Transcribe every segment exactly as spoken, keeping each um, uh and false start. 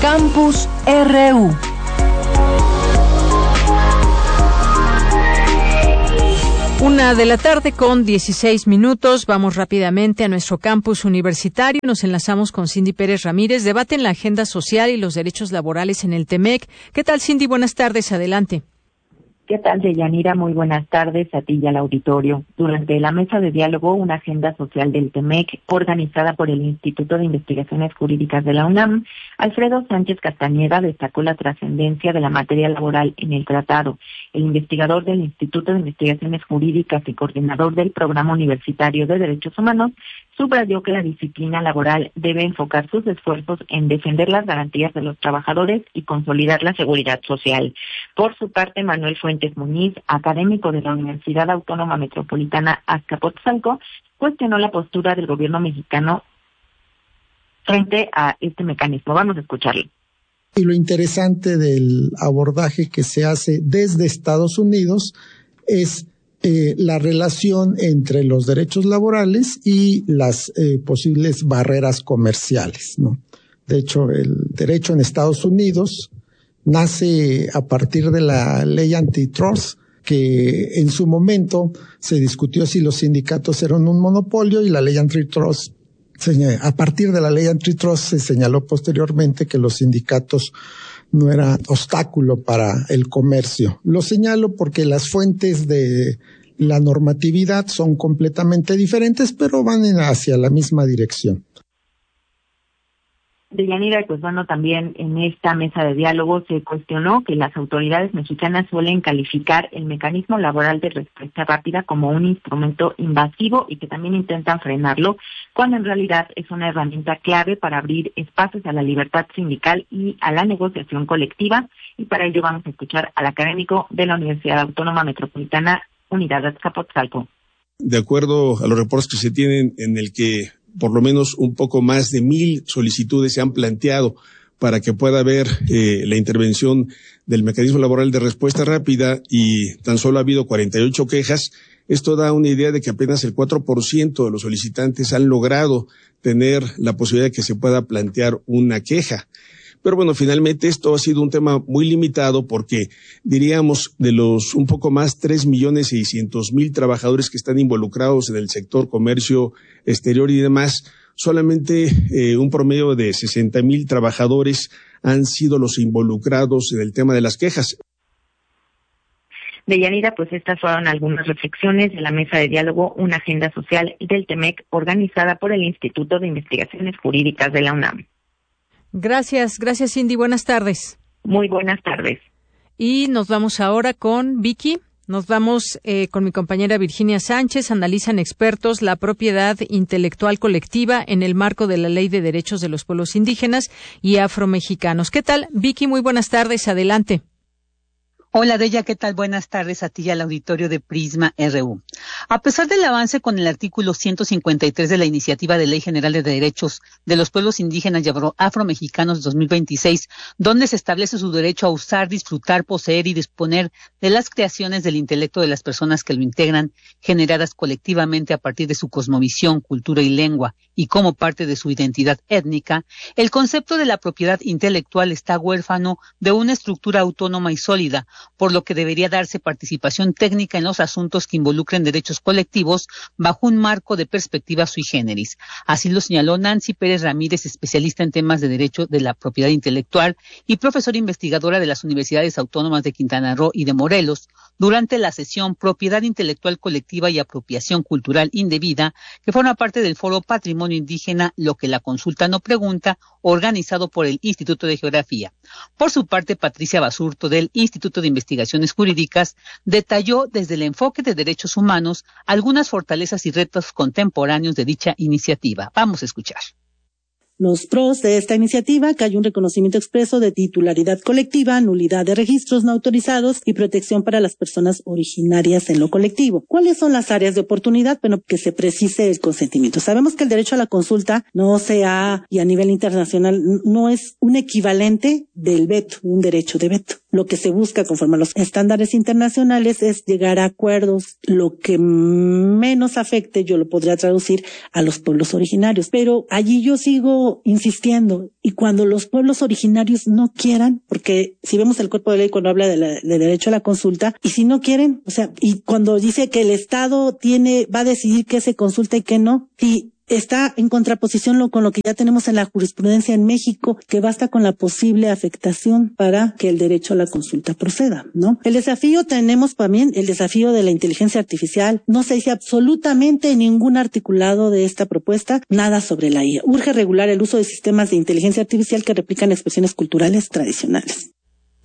Campus R U. Una de la tarde con dieciséis minutos. Vamos rápidamente a nuestro campus universitario. Nos enlazamos con Cindy Pérez Ramírez. Debaten la agenda social y los derechos laborales en el TEMEC. ¿Qué tal, Cindy? Buenas tardes. Adelante. ¿Qué tal, Deyanira? Muy buenas tardes a ti y al auditorio. Durante la mesa de diálogo, una agenda social del TEMEC, organizada por el Instituto de Investigaciones Jurídicas de la UNAM, Alfredo Sánchez Castañeda destacó la trascendencia de la materia laboral en el tratado. El investigador del Instituto de Investigaciones Jurídicas y coordinador del Programa Universitario de Derechos Humanos subrayó que la disciplina laboral debe enfocar sus esfuerzos en defender las garantías de los trabajadores y consolidar la seguridad social. Por su parte, Manuel Fuentes Muñiz, académico de la Universidad Autónoma Metropolitana Azcapotzalco, cuestionó la postura del gobierno mexicano frente a este mecanismo. Vamos a escucharlo. Y lo interesante del abordaje que se hace desde Estados Unidos es eh, la relación entre los derechos laborales y las eh, posibles barreras comerciales, ¿no? De hecho, el derecho en Estados Unidos nace a partir de la ley antitrust, que en su momento se discutió si los sindicatos eran un monopolio, y la ley antitrust, a partir de la ley antitrust se señaló posteriormente que los sindicatos no eran obstáculo para el comercio. Lo señalo porque las fuentes de la normatividad son completamente diferentes, pero van hacia la misma dirección. Deyanira, pues bueno, también en esta mesa de diálogo se cuestionó que las autoridades mexicanas suelen calificar el mecanismo laboral de respuesta rápida como un instrumento invasivo y que también intentan frenarlo, cuando en realidad es una herramienta clave para abrir espacios a la libertad sindical y a la negociación colectiva. Y para ello vamos a escuchar al académico de la Universidad Autónoma Metropolitana Unidad de Azcapotzalco. De acuerdo a los reportes que se tienen, en el que por lo menos un poco más de mil solicitudes se han planteado para que pueda haber eh, la intervención del mecanismo laboral de respuesta rápida, y tan solo ha habido cuarenta y ocho quejas. Esto da una idea de que apenas el cuatro por ciento de los solicitantes han logrado tener la posibilidad de que se pueda plantear una queja. Pero bueno, finalmente esto ha sido un tema muy limitado porque, diríamos, de los un poco más tres millones seiscientos mil trabajadores que están involucrados en el sector comercio exterior y demás, solamente eh, un promedio de sesenta mil trabajadores han sido los involucrados en el tema de las quejas. Deyanira, pues estas fueron algunas reflexiones de la mesa de diálogo, una agenda social del TEMEC, organizada por el Instituto de Investigaciones Jurídicas de la UNAM. Gracias, gracias Cindy, buenas tardes. Muy buenas tardes. Y nos vamos ahora con Vicky, nos vamos eh, con mi compañera Virginia Sánchez. Analizan expertos la propiedad intelectual colectiva en el marco de la Ley de Derechos de los Pueblos Indígenas y Afromexicanos. ¿Qué tal, Vicky? Muy buenas tardes, adelante. Hola, Deya, ¿qué tal? Buenas tardes a ti y al auditorio de Prisma R U. A pesar del avance con el artículo ciento cincuenta y tres de la Iniciativa de Ley General de Derechos de los Pueblos Indígenas y Afromexicanos dos mil veintiséis, donde se establece su derecho a usar, disfrutar, poseer y disponer de las creaciones del intelecto de las personas que lo integran, generadas colectivamente a partir de su cosmovisión, cultura y lengua, y como parte de su identidad étnica, el concepto de la propiedad intelectual está huérfano de una estructura autónoma y sólida, por lo que debería darse participación técnica en los asuntos que involucren derechos colectivos bajo un marco de perspectiva sui generis. Así lo señaló Nancy Pérez Ramírez, especialista en temas de derecho de la propiedad intelectual y profesora investigadora de las Universidades Autónomas de Quintana Roo y de Morelos, durante la sesión Propiedad Intelectual Colectiva y Apropiación Cultural Indebida, que forma parte del Foro Patrimonio Indígena, lo que la consulta no pregunta, organizado por el Instituto de Geografía. Por su parte, Patricia Basurto, del Instituto de Investigaciones Jurídicas, detalló desde el enfoque de derechos humanos algunas fortalezas y retos contemporáneos de dicha iniciativa. Vamos a escuchar. Los pros de esta iniciativa, que hay un reconocimiento expreso de titularidad colectiva, nulidad de registros no autorizados y protección para las personas originarias en lo colectivo. ¿Cuáles son las áreas de oportunidad? Bueno, que se precise el consentimiento. Sabemos que el derecho a la consulta no se ha, y a nivel internacional, no es un equivalente del veto, un derecho de veto. lo que se busca conforme a los estándares internacionales es llegar a acuerdos, lo que menos afecte, yo lo podría traducir, a los pueblos originarios. Pero allí yo sigo insistiendo, y cuando los pueblos originarios no quieran, porque si vemos el cuerpo de ley cuando habla de, la, de derecho a la consulta, y si no quieren, o sea, y cuando dice que el Estado tiene, va a decidir qué se consulta y qué no, y está en contraposición lo, con lo que ya tenemos en la jurisprudencia en México, que basta con la posible afectación para que el derecho a la consulta proceda, ¿no? El desafío tenemos también el desafío de la inteligencia artificial. No se dice absolutamente en ningún articulado de esta propuesta nada sobre la I A. Urge regular el uso de sistemas de inteligencia artificial que replican expresiones culturales tradicionales.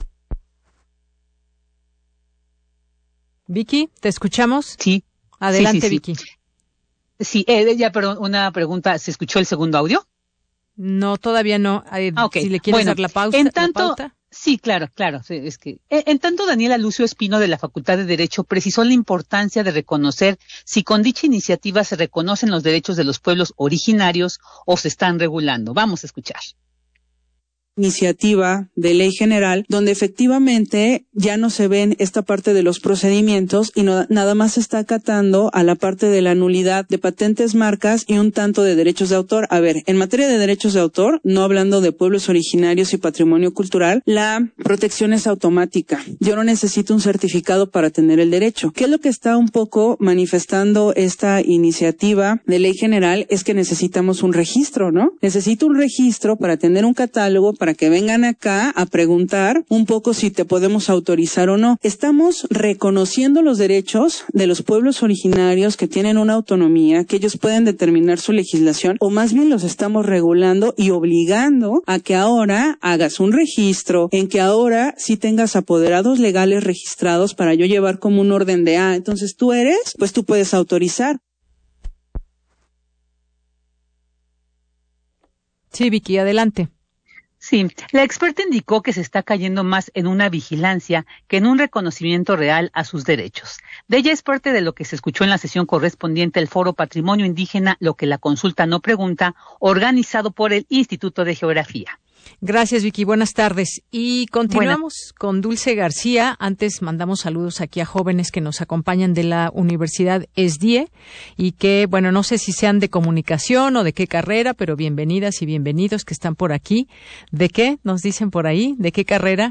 Vicky, ¿te escuchamos? Sí. Adelante, sí, sí, Vicky. Sí. Sí, eh, ya, perdón, una pregunta. ¿Se escuchó el segundo audio? No, todavía no. Eh, ah, okay. Si le quieres bueno, dar la pausa. En tanto, la pauta. Sí, claro, claro. Sí, es que, eh, en tanto, Daniela Lucio Espino de la Facultad de Derecho precisó la importancia de reconocer si con dicha iniciativa se reconocen los derechos de los pueblos originarios o se están regulando. Vamos a escuchar. Iniciativa de ley general donde efectivamente ya no se ven esta parte de los procedimientos y no, nada más se está acatando a la parte de la nulidad de patentes, marcas y un tanto de derechos de autor. A ver, en materia de derechos de autor, no hablando de pueblos originarios y patrimonio cultural, la protección es automática. Yo no necesito un certificado para tener el derecho. ¿Qué es lo que está un poco manifestando esta iniciativa de ley general? Es que necesitamos un registro, ¿no? Necesito un registro para tener un catálogo, para para que vengan acá a preguntar un poco si te podemos autorizar o no. Estamos reconociendo los derechos de los pueblos originarios que tienen una autonomía, que ellos pueden determinar su legislación, o más bien los estamos regulando y obligando a que ahora hagas un registro, en que ahora sí tengas apoderados legales registrados para yo llevar como un orden de, ah, entonces tú eres, pues tú puedes autorizar. Sí, Vicky, adelante. Sí, la experta indicó que se está cayendo más en una vigilancia que en un reconocimiento real a sus derechos. De ella es parte de lo que se escuchó en la sesión correspondiente al Foro Patrimonio Indígena, lo que la consulta no pregunta, organizado por el Instituto de Geografía. Gracias, Vicky. Buenas tardes. Y continuamos Buenas. con Dulce García. Antes mandamos saludos aquí a jóvenes que nos acompañan de la Universidad ESDIE y que, bueno, no sé si sean de comunicación o de qué carrera, pero bienvenidas y bienvenidos que están por aquí. ¿De qué? Nos dicen por ahí. ¿De qué carrera?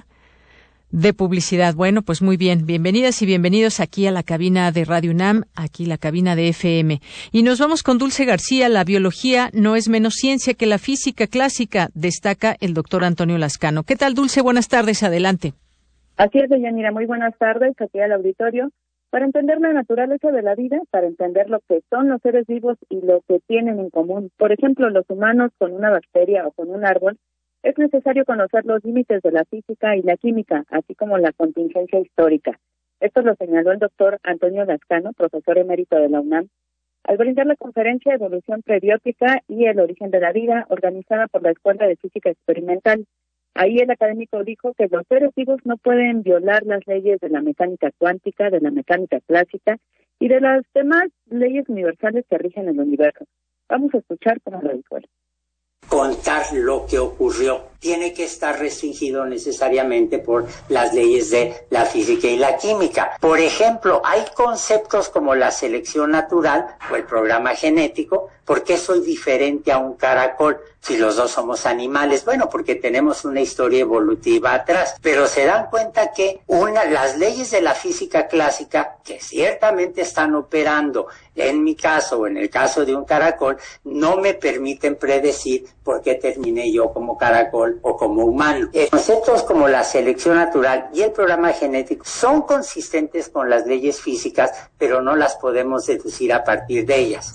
De publicidad. Bueno, pues muy bien. Bienvenidas y bienvenidos aquí a la cabina de Radio UNAM, aquí la cabina de F M. Y nos vamos con Dulce García. La biología no es menos ciencia que la física clásica, destaca el doctor Antonio Lascano. ¿Qué tal, Dulce? Buenas tardes. Adelante. Así es, Deyanira. Muy buenas tardes aquí al auditorio. Para entender la naturaleza de la vida, para entender lo que son los seres vivos y lo que tienen en común. Por ejemplo, los humanos con una bacteria o con un árbol, es necesario conocer los límites de la física y la química, así como la contingencia histórica. Esto lo señaló el doctor Antonio Lascano, profesor emérito de la UNAM, al brindar la conferencia Evolución Prebiótica y el Origen de la Vida, organizada por la Escuela de Física Experimental. Ahí el académico dijo que los seres vivos no pueden violar las leyes de la mecánica cuántica, de la mecánica clásica y de las demás leyes universales que rigen el universo. Vamos a escuchar cómo lo dijo él. Contar lo que ocurrió tiene que estar restringido necesariamente por las leyes de la física y la química. Por ejemplo, hay conceptos como la selección natural o el programa genético. ¿Por qué soy diferente a un caracol si los dos somos animales? Bueno, porque tenemos una historia evolutiva atrás. Pero se dan cuenta que una, las leyes de la física clásica, que ciertamente están operando en mi caso o en el caso de un caracol, no me permiten predecir por qué terminé yo como caracol o como humano. Conceptos como la selección natural y el programa genético son consistentes con las leyes físicas, pero no las podemos deducir a partir de ellas.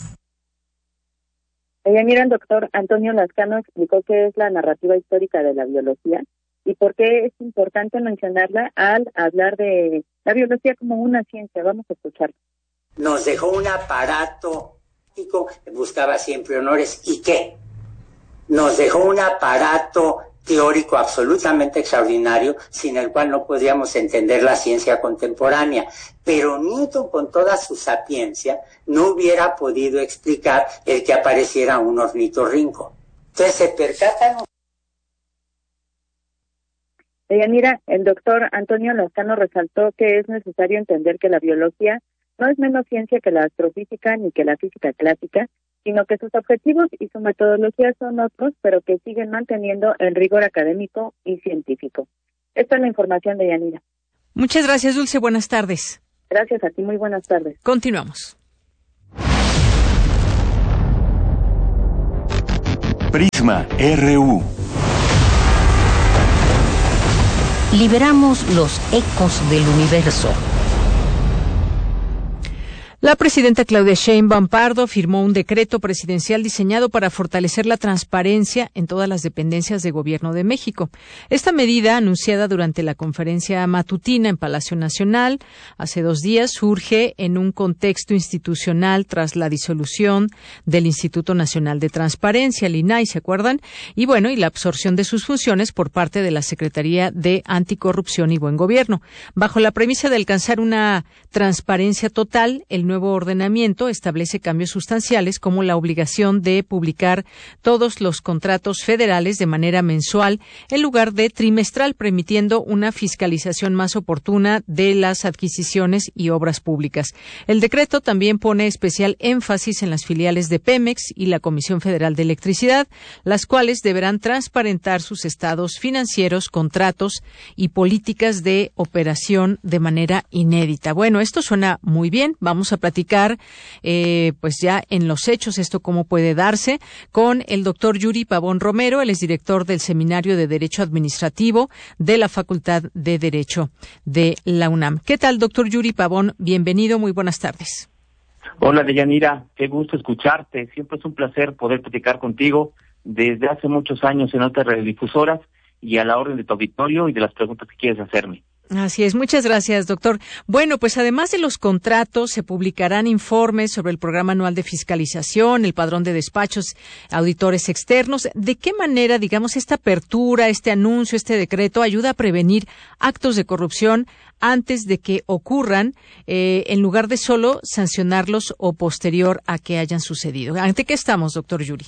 Ella, mira, el doctor Antonio Lascano explicó qué es la narrativa histórica de la biología y por qué es importante mencionarla al hablar de la biología como una ciencia. Vamos a escucharlo. Nos dejó un aparato, buscaba siempre honores. ¿Y qué? Nos dejó un aparato teórico absolutamente extraordinario, sin el cual no podríamos entender la ciencia contemporánea. Pero Newton, con toda su sapiencia, no hubiera podido explicar el que apareciera un ornitorrinco. Entonces se percatan. Deyanira, el doctor Antonio Lozano resaltó que es necesario entender que la biología no es menos ciencia que la astrofísica ni que la física clásica, sino que sus objetivos y su metodología son otros, pero que siguen manteniendo el rigor académico y científico. Esta es la información de Yanira. Muchas gracias, Dulce. Buenas tardes. Gracias a ti. Muy buenas tardes. Continuamos. Prisma R U. Liberamos los ecos del universo. La presidenta Claudia Sheinbaum Pardo firmó un decreto presidencial diseñado para fortalecer la transparencia en todas las dependencias de Gobierno de México. Esta medida, anunciada durante la conferencia matutina en Palacio Nacional hace dos días, surge en un contexto institucional tras la disolución del Instituto Nacional de Transparencia, el I N A I, ¿se acuerdan? Y bueno, y la absorción de sus funciones por parte de la Secretaría de Anticorrupción y Buen Gobierno. Bajo la premisa de alcanzar una transparencia total, el nuevo ordenamiento establece cambios sustanciales como la obligación de publicar todos los contratos federales de manera mensual en lugar de trimestral, permitiendo una fiscalización más oportuna de las adquisiciones y obras públicas. El decreto también pone especial énfasis en las filiales de Pemex y la Comisión Federal de Electricidad, las cuales deberán transparentar sus estados financieros, contratos y políticas de operación de manera inédita. Bueno, esto suena muy bien. Vamos a platicar, eh, pues ya en los hechos, esto cómo puede darse, con el doctor Yuri Pavón Romero. Él es director del Seminario de Derecho Administrativo de la Facultad de Derecho de la UNAM. ¿Qué tal, doctor Yuri Pavón? Bienvenido, muy buenas tardes. Hola, Deyanira, qué gusto escucharte. Siempre es un placer poder platicar contigo desde hace muchos años en otras radiodifusoras y a la orden de tu auditorio y de las preguntas que quieres hacerme. Así es, muchas gracias, doctor. Bueno, pues además de los contratos, se publicarán informes sobre el programa anual de fiscalización, el padrón de despachos, auditores externos. ¿De qué manera, digamos, esta apertura, este anuncio, este decreto ayuda a prevenir actos de corrupción antes de que ocurran, eh, en lugar de solo sancionarlos o posterior a que hayan sucedido? ¿Ante qué estamos, doctor Yuri?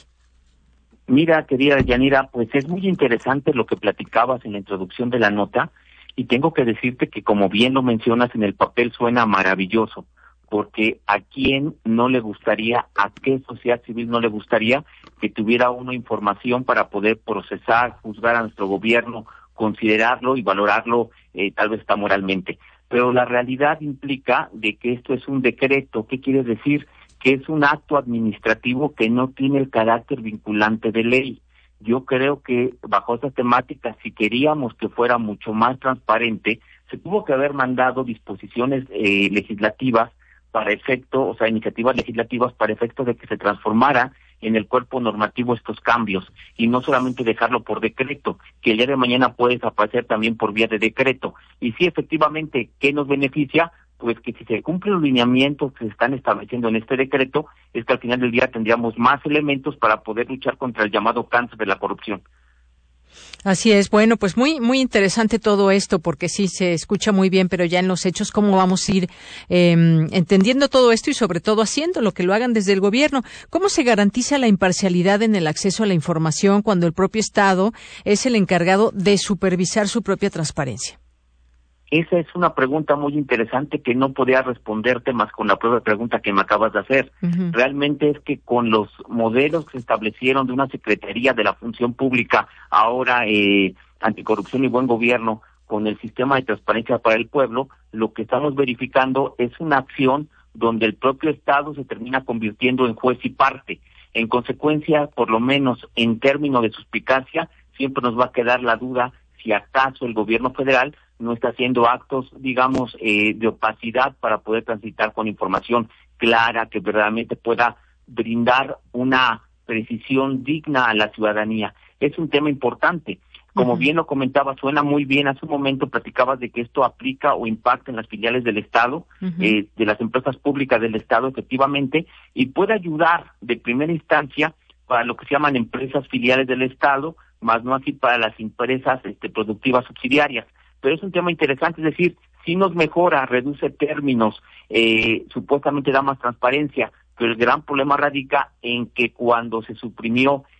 Mira, querida Yanira, pues es muy interesante lo que platicabas en la introducción de la nota. Y tengo que decirte que, como bien lo mencionas, en el papel suena maravilloso, porque a quién no le gustaría, a qué sociedad civil no le gustaría que tuviera una información para poder procesar, juzgar a nuestro gobierno, considerarlo y valorarlo eh, tal vez hasta moralmente. Pero la realidad implica de que esto es un decreto. ¿Qué quiere decir? Que es un acto administrativo que no tiene el carácter vinculante de ley. Yo creo que bajo esta temática, si queríamos que fuera mucho más transparente, se tuvo que haber mandado disposiciones eh, legislativas para efecto, o sea, iniciativas legislativas para efecto de que se transformara en el cuerpo normativo estos cambios, y no solamente dejarlo por decreto, que el día de mañana puede desaparecer también por vía de decreto. Y sí, efectivamente, ¿qué nos beneficia? Pues que si se cumplen los lineamientos que se están estableciendo en este decreto, es que al final del día tendríamos más elementos para poder luchar contra el llamado cáncer de la corrupción. Así es. Bueno, pues muy muy interesante todo esto, porque sí se escucha muy bien, pero ya en los hechos, ¿cómo vamos a ir eh, entendiendo todo esto y sobre todo haciendo lo que lo hagan desde el gobierno? ¿Cómo se garantiza la imparcialidad en el acceso a la información cuando el propio Estado es el encargado de supervisar su propia transparencia? Esa es una pregunta muy interesante que no podía responderte más con la propia pregunta que me acabas de hacer. Uh-huh. Realmente es que con los modelos que se establecieron de una Secretaría de la Función Pública, ahora eh, Anticorrupción y Buen Gobierno, con el sistema de transparencia para el pueblo, lo que estamos verificando es una acción donde el propio Estado se termina convirtiendo en juez y parte. En consecuencia, por lo menos en términos de suspicacia, siempre nos va a quedar la duda si acaso el gobierno federal no está haciendo actos, digamos, eh, de opacidad para poder transitar con información clara que verdaderamente pueda brindar una precisión digna a la ciudadanía. Es un tema importante. Como uh-huh. bien lo comentaba, suena muy bien. Hace un momento platicabas de que esto aplica o impacta en las filiales del Estado, uh-huh. eh, de las empresas públicas del Estado, efectivamente, y puede ayudar de primera instancia para lo que se llaman empresas filiales del Estado, más no así para las empresas este, productivas subsidiarias. Pero es un tema interesante, es decir, si nos mejora, reduce términos, eh, supuestamente da más transparencia, pero el gran problema radica en que cuando se suprimió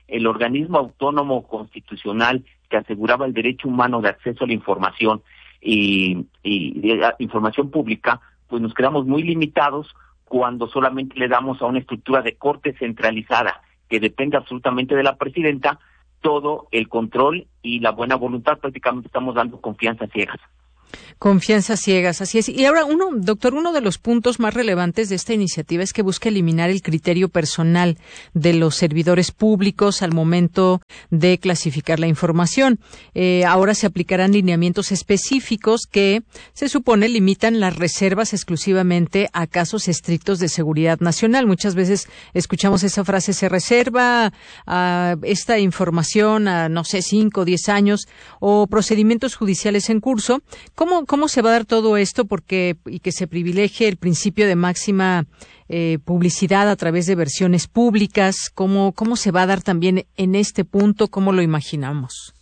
el organismo autónomo constitucional que aseguraba el derecho humano de acceso a la información y, y de información pública, pues nos quedamos muy limitados cuando solamente le damos a una estructura de corte centralizada que depende absolutamente de la presidenta todo el control y la buena voluntad. Prácticamente estamos dando confianza ciegas. Confianza ciegas, así es. Y ahora, uno, doctor, uno de los puntos más relevantes de esta iniciativa es que busca eliminar el criterio personal de los servidores públicos al momento de clasificar la información. Eh, ahora se aplicarán lineamientos específicos que se supone limitan las reservas exclusivamente a casos estrictos de seguridad nacional. Muchas veces escuchamos esa frase, se reserva a esta información a, no sé, cinco o diez años o procedimientos judiciales en curso. ¿Cómo, ¿Cómo se va a dar todo esto porque y que se privilegie el principio de máxima eh, publicidad a través de versiones públicas? ¿Cómo, ¿Cómo se va a dar también en este punto? ¿Cómo lo imaginamos?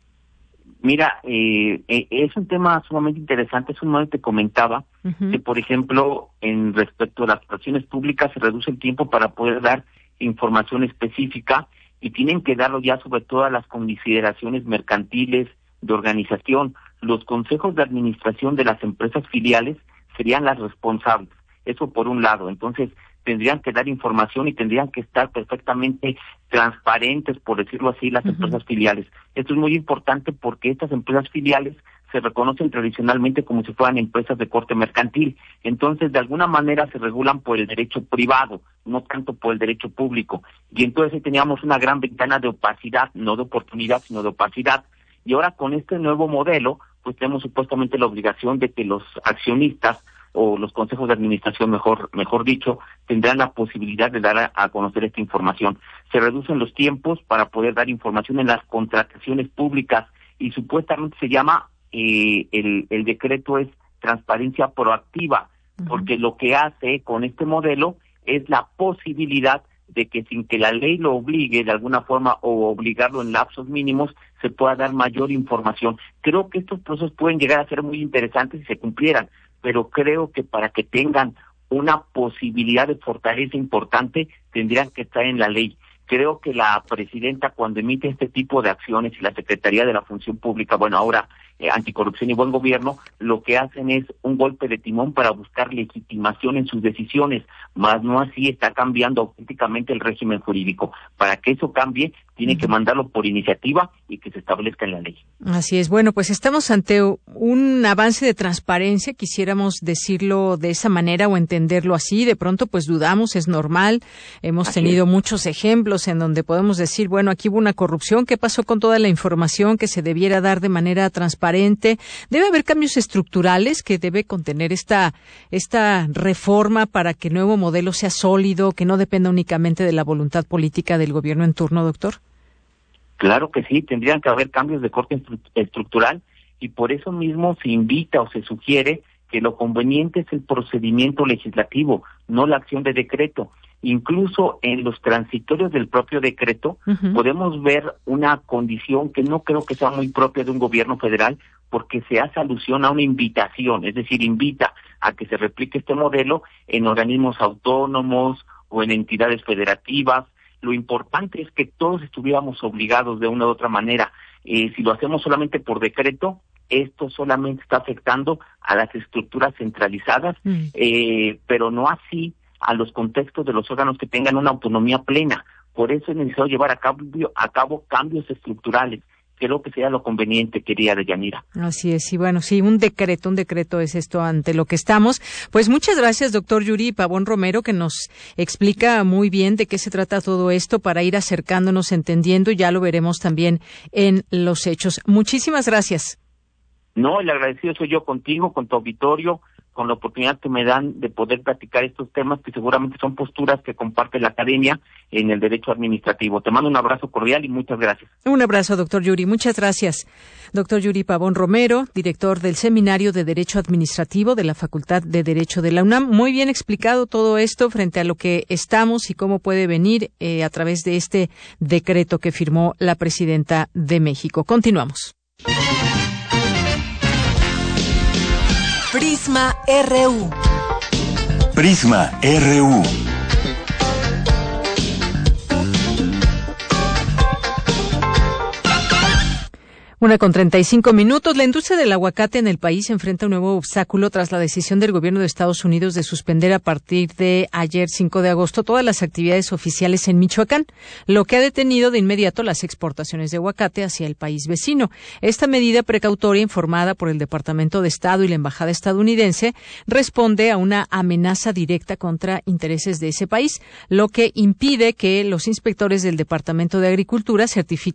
Mira, eh, eh, es un tema sumamente interesante. Es un momento que te comentaba uh-huh. que, por ejemplo, en respecto a las acciones públicas se reduce el tiempo para poder dar información específica y tienen que darlo ya sobre todas las consideraciones mercantiles de organización. Los consejos de administración de las empresas filiales serían las responsables. Eso por un lado. Entonces, tendrían que dar información y tendrían que estar perfectamente transparentes, por decirlo así, las uh-huh. empresas filiales. Esto es muy importante porque estas empresas filiales se reconocen tradicionalmente como si fueran empresas de corte mercantil. Entonces, de alguna manera se regulan por el derecho privado, no tanto por el derecho público. Y entonces ahí teníamos una gran ventana de opacidad, no de oportunidad, sino de opacidad. Y ahora con este nuevo modelo, pues tenemos supuestamente la obligación de que los accionistas o los consejos de administración, mejor mejor dicho, tendrán la posibilidad de dar a, a conocer esta información. Se reducen los tiempos para poder dar información en las contrataciones públicas y supuestamente se llama, eh, el, el decreto es transparencia proactiva, uh-huh. porque lo que hace con este modelo es la posibilidad de que sin que la ley lo obligue de alguna forma o obligarlo en lapsos mínimos, se pueda dar mayor información. Creo que estos procesos pueden llegar a ser muy interesantes si se cumplieran, pero creo que para que tengan una posibilidad de fortaleza importante, tendrían que estar en la ley. Creo que la presidenta, cuando emite este tipo de acciones, y la Secretaría de la Función Pública, bueno, ahora eh, Anticorrupción y Buen Gobierno, lo que hacen es un golpe de timón para buscar legitimación en sus decisiones, más no así está cambiando auténticamente el régimen jurídico. Para que eso cambie, tiene que mandarlo por iniciativa y que se establezca en la ley. Así es. Bueno, pues estamos ante un avance de transparencia, quisiéramos decirlo de esa manera o entenderlo así. De pronto, pues dudamos, es normal. Hemos así tenido es. muchos ejemplos en donde podemos decir, bueno, aquí hubo una corrupción, ¿qué pasó con toda la información que se debiera dar de manera transparente? Debe haber cambios estructurales que debe contener esta, esta reforma para que el nuevo modelo sea sólido, que no dependa únicamente de la voluntad política del gobierno en turno, doctor. Claro que sí, tendrían que haber cambios de corte estructural y por eso mismo se invita o se sugiere que lo conveniente es el procedimiento legislativo, no la acción de decreto. Incluso en los transitorios del propio decreto uh-huh. podemos ver una condición que no creo que sea muy propia de un gobierno federal, porque se hace alusión a una invitación, es decir, invita a que se replique este modelo en organismos autónomos o en entidades federativas. Lo importante es que todos estuviéramos obligados de una u otra manera. Eh, si lo hacemos solamente por decreto, esto solamente está afectando a las estructuras centralizadas, mm. eh, pero no así a los contextos de los órganos que tengan una autonomía plena. Por eso es necesario llevar a cabo, a cabo cambios estructurales. Creo que sea lo conveniente, querida Deyanira. Así es, y bueno, sí, un decreto, un decreto es esto ante lo que estamos. Pues muchas gracias, doctor Yuri Pavón Romero, que nos explica muy bien de qué se trata todo esto para ir acercándonos, entendiendo, y ya lo veremos también en los hechos. Muchísimas gracias. No, el agradecido soy yo contigo, con tu auditorio, con la oportunidad que me dan de poder platicar estos temas que seguramente son posturas que comparte la academia en el derecho administrativo. Te mando un abrazo cordial y muchas gracias. Un abrazo, doctor Yuri. Muchas gracias. Doctor Yuri Pavón Romero, director del Seminario de Derecho Administrativo de la Facultad de Derecho de la UNAM. Muy bien explicado todo esto frente a lo que estamos y cómo puede venir eh, a través de este decreto que firmó la presidenta de México. Continuamos. Prisma R U. Prisma R U. Una con treinta y cinco minutos. La industria del aguacate en el país enfrenta un nuevo obstáculo tras la decisión del gobierno de Estados Unidos de suspender a partir de ayer, cinco de agosto, todas las actividades oficiales en Michoacán, lo que ha detenido de inmediato las exportaciones de aguacate hacia el país vecino. Esta medida precautoria, informada por el Departamento de Estado y la Embajada estadounidense, responde a una amenaza directa contra intereses de ese país, lo que impide que los inspectores del Departamento de Agricultura certifiquen